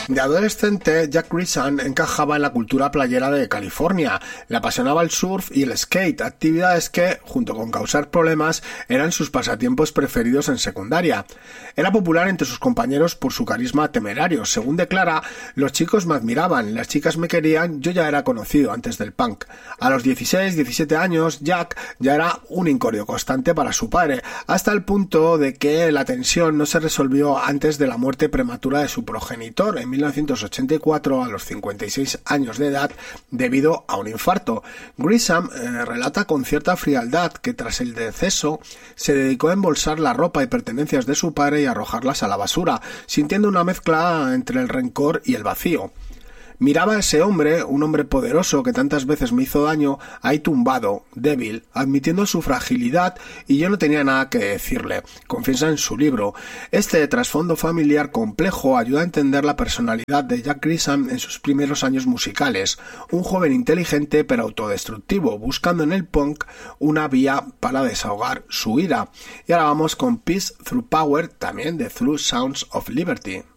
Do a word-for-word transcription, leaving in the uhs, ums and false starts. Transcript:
De adolescente, Jack Grissom encajaba en la cultura playera de California. Le apasionaba el surf y el skate, actividades que, junto con causar problemas, eran sus pasatiempos preferidos en secundaria. Era popular entre sus compañeros por su carisma temerario. Según declara, los chicos me admiraban, las chicas me querían, yo ya era conocido antes del punk. A los dieciséis, diecisiete años, Jack ya era un incordio constante para su padre, hasta el punto de que la tensión no se resolvió antes de la muerte prematura de su progenitor en mil novecientos ochenta y cuatro a los cincuenta y seis años de edad debido a un infarto. Grissom eh, relata con cierta frialdad que tras el deceso se dedicó a embolsar la ropa y pertenencias de su padre y arrojarlas a la basura, sintiendo una mezcla entre el rencor y el vacío. Miraba a ese hombre, un hombre poderoso que tantas veces me hizo daño, ahí tumbado, débil, admitiendo su fragilidad, y yo no tenía nada que decirle, confiesa en su libro. Este trasfondo familiar complejo ayuda a entender la personalidad de Jack Grissom en sus primeros años musicales, un joven inteligente pero autodestructivo, buscando en el punk una vía para desahogar su ira. Y ahora vamos con Peace Through Power, también de Through Sounds of Liberty.